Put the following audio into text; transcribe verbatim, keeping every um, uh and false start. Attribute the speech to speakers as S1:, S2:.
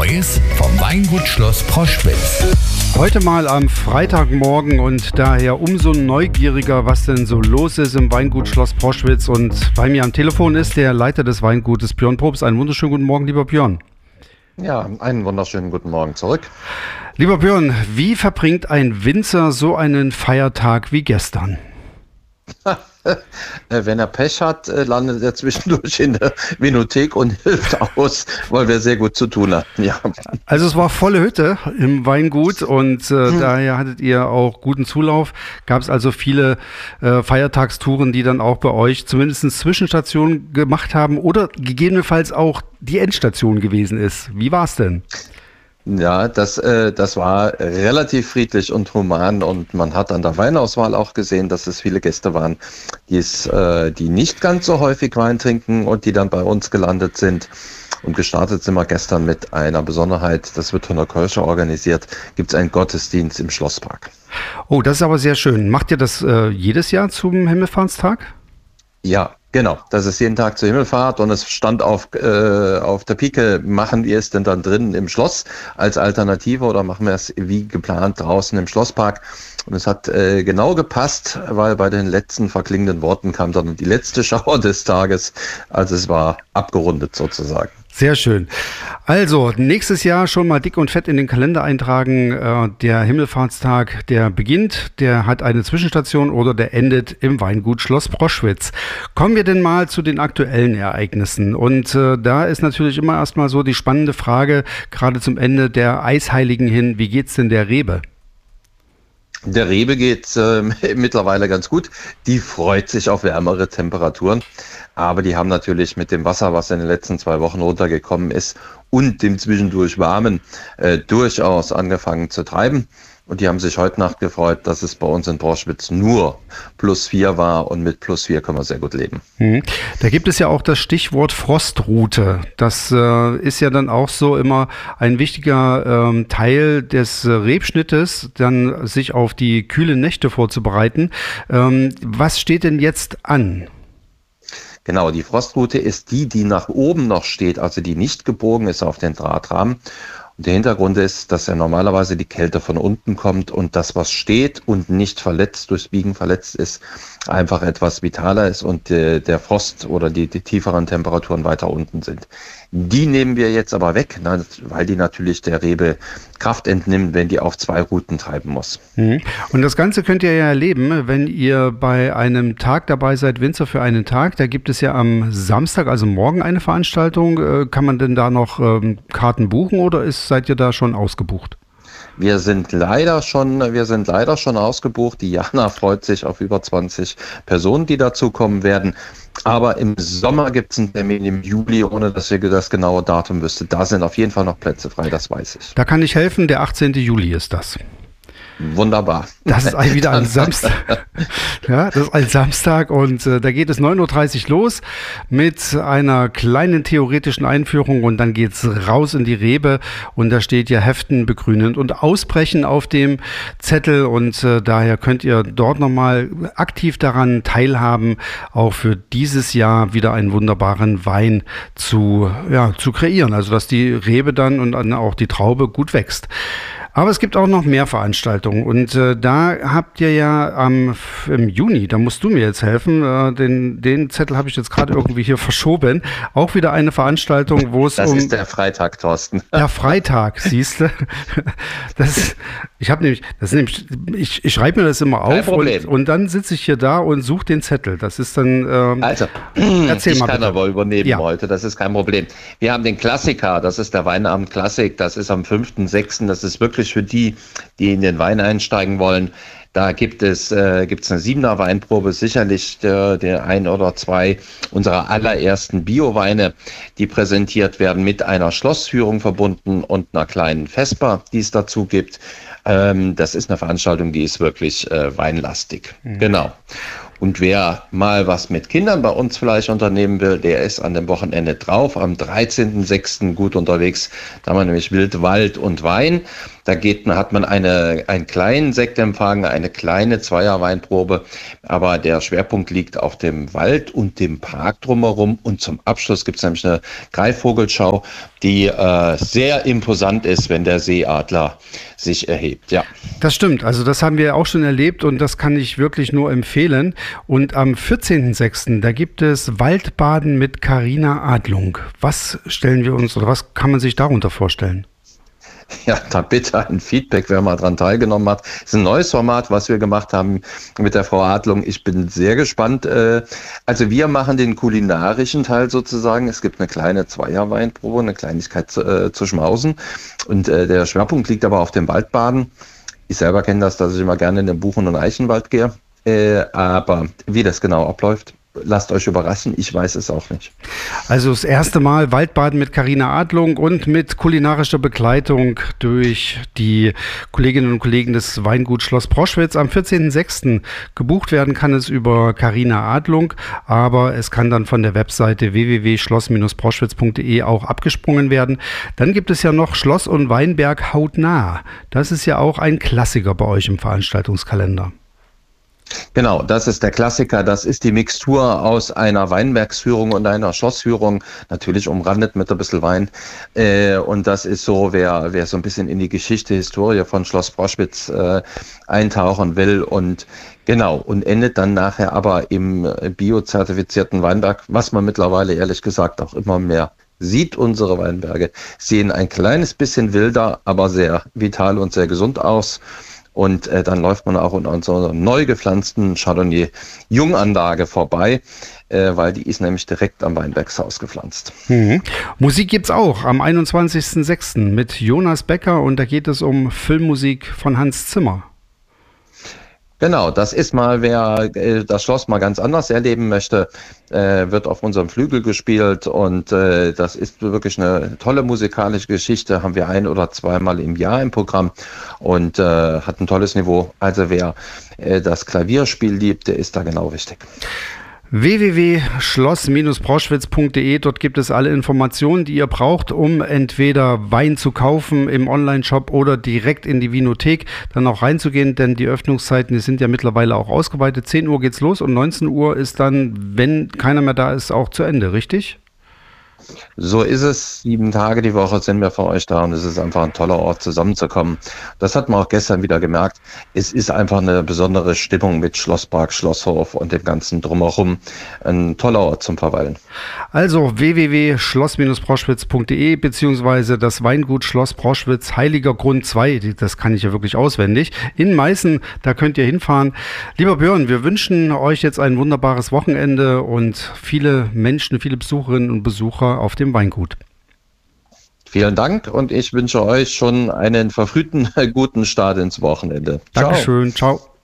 S1: Neues vom Weingut Schloss Proschwitz.
S2: Heute mal am Freitagmorgen und daher umso neugieriger, was denn so los ist im Weingut Schloss Proschwitz. Und bei mir am Telefon ist der Leiter des Weingutes, Björn Probst. Einen wunderschönen guten Morgen, lieber Björn.
S3: Ja, einen wunderschönen guten Morgen zurück.
S2: Lieber Björn, wie verbringt ein Winzer so einen Feiertag wie gestern?
S3: Wenn er Pech hat, landet er zwischendurch in der Vinothek und hilft aus, weil wir sehr gut zu tun hatten. Ja.
S2: Also es war volle Hütte im Weingut und äh, hm. daher hattet ihr auch guten Zulauf. Gab es also viele äh, Feiertagstouren, die dann auch bei euch zumindest Zwischenstationen gemacht haben oder gegebenenfalls auch die Endstation gewesen ist. Wie war es denn?
S3: Ja, das, äh, das war relativ friedlich und human und man hat an der Weinauswahl auch gesehen, dass es viele Gäste waren, die, es, äh, die nicht ganz so häufig Wein trinken und die dann bei uns gelandet sind. Und gestartet sind wir gestern mit einer Besonderheit, das wird von der Kirche organisiert, gibt es einen Gottesdienst im Schlosspark.
S2: Oh, das ist aber sehr schön. Macht ihr das äh, jedes Jahr zum Himmelfahrtstag?
S3: Ja, genau. Das ist jeden Tag zur Himmelfahrt und es stand auf, äh, auf der Pike, machen wir es denn dann drinnen im Schloss als Alternative oder machen wir es wie geplant draußen im Schlosspark? Und es hat äh, genau gepasst, weil bei den letzten verklingenden Worten kam dann die letzte Schauer des Tages. Also es war abgerundet sozusagen.
S2: Sehr schön. Also nächstes Jahr schon mal dick und fett in den Kalender eintragen. Äh, der Himmelfahrtstag, der beginnt, der hat eine Zwischenstation oder der endet im Weingut Schloss Proschwitz. Kommen wir denn mal zu den aktuellen Ereignissen. Und äh, da ist natürlich immer erstmal so die spannende Frage, gerade zum Ende der Eisheiligen hin, wie geht's denn der Rebe?
S3: Der Rebe geht äh, mittlerweile ganz gut. Die freut sich auf wärmere Temperaturen. Aber die haben natürlich mit dem Wasser, was in den letzten zwei Wochen runtergekommen ist und dem zwischendurch warmen, äh, durchaus angefangen zu treiben. Und die haben sich heute Nacht gefreut, dass es bei uns in Proschwitz nur plus vier war und mit plus vier können wir sehr gut leben.
S2: Mhm. Da gibt es ja auch das Stichwort Frostrute. Das äh, ist ja dann auch so immer ein wichtiger ähm, Teil des äh, Rebschnittes, dann sich auf die kühlen Nächte vorzubereiten. Ähm, was steht denn jetzt an?
S3: Genau, die Frostrute ist die, die nach oben noch steht, also die nicht gebogen ist auf den Drahtrahmen. Und der Hintergrund ist, dass ja normalerweise die Kälte von unten kommt und das, was steht und nicht verletzt, durchs Biegen verletzt ist, einfach etwas vitaler ist und äh, der Frost oder die, die tieferen Temperaturen weiter unten sind. Die nehmen wir jetzt aber weg, na, weil die natürlich der Rebe Kraft entnimmt, wenn die auf zwei Ruten treiben muss.
S2: Mhm. Und das Ganze könnt ihr ja erleben, wenn ihr bei einem Tag dabei seid, Winzer für einen Tag. Da gibt es ja am Samstag, also morgen, eine Veranstaltung. Kann man denn da noch ähm, Karten buchen oder ist, seid ihr da schon ausgebucht?
S3: Wir sind leider schon, wir sind leider schon ausgebucht. Die Jana freut sich auf über zwanzig Personen, die dazukommen werden. Aber im Sommer gibt es einen Termin im Juli, ohne dass ihr das genaue Datum wüsste. Da sind auf jeden Fall noch Plätze frei, das weiß ich.
S2: Da kann ich helfen, der achtzehnten Juli ist das.
S3: Wunderbar.
S2: Das ist wieder ein Samstag. Ja, das ist ein Samstag und äh, da geht es neun Uhr dreißig los mit einer kleinen theoretischen Einführung und dann geht's raus in die Rebe und da steht ja Heften, Begrünen und Ausbrechen auf dem Zettel und äh, daher könnt ihr dort nochmal aktiv daran teilhaben, auch für dieses Jahr wieder einen wunderbaren Wein zu, ja, zu kreieren, also dass die Rebe dann und dann auch die Traube gut wächst. Aber es gibt auch noch mehr Veranstaltungen und äh, da habt ihr ja am, im Juni, da musst du mir jetzt helfen, äh, den, den Zettel habe ich jetzt gerade irgendwie hier verschoben, auch wieder eine Veranstaltung, wo es
S3: das
S2: um...
S3: Das ist der Freitag, Thorsten.
S2: Der Freitag, siehst du. Das, ich habe nämlich, das ist nämlich, ich, ich schreibe mir das immer auf und, und dann sitze ich hier da und suche den Zettel. Das ist dann... Ähm,
S3: also,
S2: erzähl
S3: ich
S2: mal
S3: kann
S2: bitte.
S3: aber übernehmen
S2: ja.
S3: heute, das ist kein Problem. Wir haben den Klassiker, das ist der Weinabend Klassik, das ist am fünften sechsten Das ist wirklich für die, die in den Wein einsteigen wollen. Da gibt es, äh, gibt's eine siebener Weinprobe, sicherlich der, der ein oder zwei unserer allerersten Bio-Weine, die präsentiert werden, mit einer Schlossführung verbunden und einer kleinen Vesper, die es dazu gibt. Ähm, das ist eine Veranstaltung, die ist wirklich äh, weinlastig. Mhm. Genau. Und wer mal was mit Kindern bei uns vielleicht unternehmen will, der ist an dem Wochenende drauf, am dreizehnten sechsten gut unterwegs. Da haben wir nämlich Wild, Wald und Wein. Da geht, hat man eine, einen kleinen Sektempfang, eine kleine Zweierweinprobe, aber der Schwerpunkt liegt auf dem Wald und dem Park drumherum. Und zum Abschluss gibt es nämlich eine Greifvogelschau, die äh, sehr imposant ist, wenn der Seeadler sich erhebt. Ja.
S2: Das stimmt, also das haben wir auch schon erlebt und das kann ich wirklich nur empfehlen. Und am vierzehnten sechsten da gibt es Waldbaden mit Carina Adlung. Was stellen wir uns oder was kann man sich darunter vorstellen?
S3: Ja, da bitte ein Feedback, wer mal dran teilgenommen hat. Das ist ein neues Format, was wir gemacht haben mit der Frau Adlung. Ich bin sehr gespannt. Also wir machen den kulinarischen Teil sozusagen. Es gibt eine kleine Zweierweinprobe, eine Kleinigkeit zu, zu schmausen. Und der Schwerpunkt liegt aber auf dem Waldbaden. Ich selber kenne das, dass ich immer gerne in den Buchen- und Eichenwald gehe. Aber wie das genau abläuft, lasst euch überraschen, ich weiß es auch nicht.
S2: Also das erste Mal Waldbaden mit Carina Adlung und mit kulinarischer Begleitung durch die Kolleginnen und Kollegen des Weingut Schloss Proschwitz. Am vierzehnten sechsten gebucht werden kann es über Carina Adlung, aber es kann dann von der Webseite w w w punkt schloss Bindestrich proschwitz punkt de auch abgesprungen werden. Dann gibt es ja noch Schloss und Weinberg hautnah. Das ist ja auch ein Klassiker bei euch im Veranstaltungskalender.
S3: Genau, das ist der Klassiker. Das ist die Mixtur aus einer Weinbergsführung und einer Schlossführung, natürlich umrandet mit ein bisschen Wein. Äh, und das ist so, wer, wer so ein bisschen in die Geschichte, Historie von Schloss Proschwitz äh, eintauchen will und genau, und endet dann nachher aber im biozertifizierten Weinberg, was man mittlerweile ehrlich gesagt auch immer mehr sieht. Unsere Weinberge sehen ein kleines bisschen wilder, aber sehr vital und sehr gesund aus. Und äh, dann läuft man auch an so einer neu gepflanzten Chardonnay-Junganlage vorbei, äh, weil die ist nämlich direkt am Weinbergshaus gepflanzt.
S2: Mhm. Musik gibt's auch am einundzwanzigsten sechsten mit Jonas Becker und da geht es um Filmmusik von Hans Zimmer.
S3: Genau, das ist mal, wer äh, das Schloss mal ganz anders erleben möchte, äh, wird auf unserem Flügel gespielt und äh, das ist wirklich eine tolle musikalische Geschichte, haben wir ein oder zweimal im Jahr im Programm und äh, hat ein tolles Niveau. Also wer äh, das Klavierspiel liebt, der ist da genau richtig.
S2: w w w punkt schloss Bindestrich proschwitz punkt de, dort gibt es alle Informationen, die ihr braucht, um entweder Wein zu kaufen im Online-Shop oder direkt in die Vinothek dann auch reinzugehen, denn die Öffnungszeiten, die sind ja mittlerweile auch ausgeweitet. zehn Uhr geht's los und neunzehn Uhr ist dann, wenn keiner mehr da ist, auch zu Ende, richtig?
S3: So ist es. Sieben Tage die Woche sind wir für euch da und es ist einfach ein toller Ort, zusammenzukommen. Das hat man auch gestern wieder gemerkt. Es ist einfach eine besondere Stimmung mit Schlosspark, Schlosshof und dem ganzen Drumherum. Ein toller Ort zum Verweilen.
S2: Also w w w punkt schloss Bindestrich proschwitz punkt de beziehungsweise das Weingut Schloss Proschwitz, Heiliger Grund zwei, das kann ich ja wirklich auswendig, in Meißen, da könnt ihr hinfahren. Lieber Björn, wir wünschen euch jetzt ein wunderbares Wochenende und viele Menschen, viele Besucherinnen und Besucher auf dem Weingut.
S3: Vielen Dank und ich wünsche euch schon einen verfrühten guten Start ins Wochenende.
S2: Ciao. Dankeschön, ciao.